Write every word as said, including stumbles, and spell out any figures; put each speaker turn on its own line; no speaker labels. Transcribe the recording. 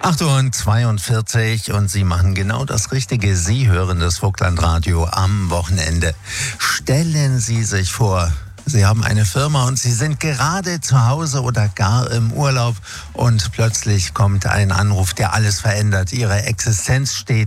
acht Uhr zweiundvierzig und Sie machen genau das Richtige. Sie hören das Vogtlandradio am Wochenende. Stellen Sie sich vor, Sie haben eine Firma und Sie sind gerade zu Hause oder gar im Urlaub und plötzlich kommt ein Anruf, der alles verändert. Ihre Existenz steht